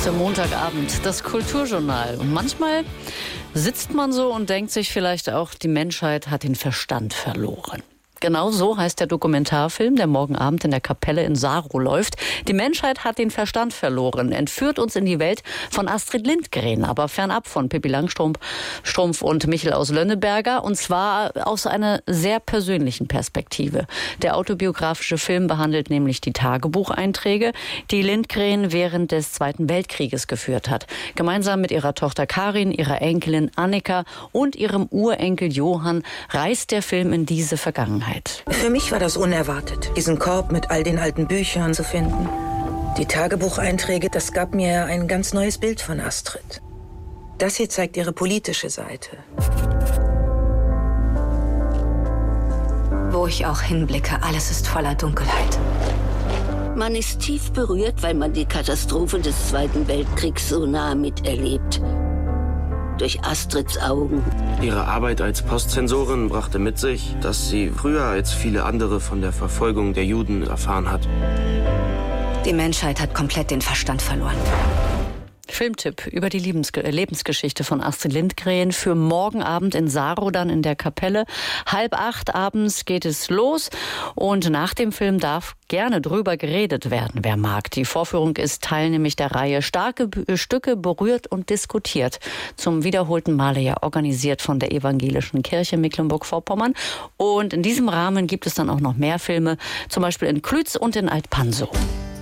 ist der Montagabend, das Kulturjournal. Und manchmal sitzt man so und denkt sich vielleicht auch, die Menschheit hat den Verstand verloren. Genau so heißt der Dokumentarfilm, der morgen Abend in der Kapelle in Sarow läuft. Die Menschheit hat den Verstand verloren, entführt uns in die Welt von Astrid Lindgren, aber fernab von Pippi Langstrumpf und Michel aus Lönneberger, und zwar aus einer sehr persönlichen Perspektive. Der autobiografische Film behandelt nämlich die Tagebucheinträge, die Lindgren während des Zweiten Weltkrieges geführt hat. Gemeinsam mit ihrer Tochter Karin, ihrer Enkelin Annika und ihrem Urenkel Johann reist der Film in diese Vergangenheit. Für mich war das unerwartet, diesen Korb mit all den alten Büchern zu finden. Die Tagebucheinträge, das gab mir ein ganz neues Bild von Astrid. Das hier zeigt ihre politische Seite. Wo ich auch hinblicke, alles ist voller Dunkelheit. Man ist tief berührt, weil man die Katastrophe des Zweiten Weltkriegs so nah miterlebt. Durch Astrids Augen. Ihre Arbeit als Postzensorin brachte mit sich, dass sie früher als viele andere von der Verfolgung der Juden erfahren hat. Die Menschheit hat komplett den Verstand verloren. Filmtipp über die Lebensgeschichte von Astrid Lindgren für morgen Abend in Sarow, dann in der Kapelle. 7:30 abends geht es los und nach dem Film darf gerne drüber geredet werden, wer mag. Die Vorführung ist Teil nämlich der Reihe Starke Stücke berührt und diskutiert. Zum wiederholten Male ja organisiert von der Evangelischen Kirche Mecklenburg-Vorpommern. Und in diesem Rahmen gibt es dann auch noch mehr Filme, zum Beispiel in Klütz und in Alt-Pansow.